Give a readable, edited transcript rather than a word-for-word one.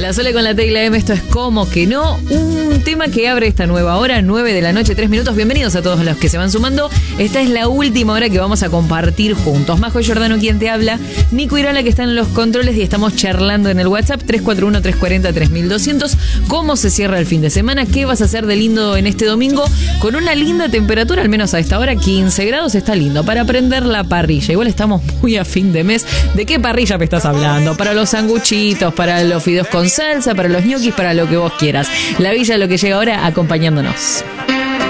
La Sole con la Tecla M, esto es Como que no, un tema que abre esta nueva hora, 9 de la noche, 3 minutos. Bienvenidos a todos los que se van sumando. Esta es la última hora que vamos a compartir juntos. Majo Giordano, quien te habla, Nico Irola, que está en los controles, y estamos charlando en el WhatsApp 341-340-3200. ¿Cómo se cierra el fin de semana? ¿Qué vas a hacer de lindo en este domingo? Con una linda temperatura, al menos a esta hora, 15 grados, está lindo para prender la parrilla. Igual estamos muy a fin de mes. ¿De qué parrilla me estás hablando? Para los sanguchitos, para los fideos con salsa, para los ñoquis, para lo que vos quieras. La Villa, lo que llega ahora, acompañándonos.